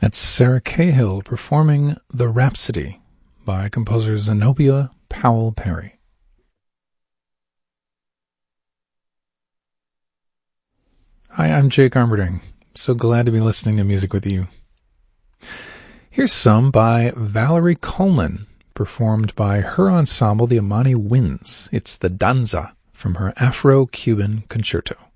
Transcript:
That's Sarah Cahill performing The Rhapsody by composer Zenobia Powell Perry. Hi, I'm Jake Armberding. So glad to be listening to music with you. Here's some by Valerie Coleman, performed by her ensemble, the Amani Winds. It's the Danza from her Afro-Cuban Concerto.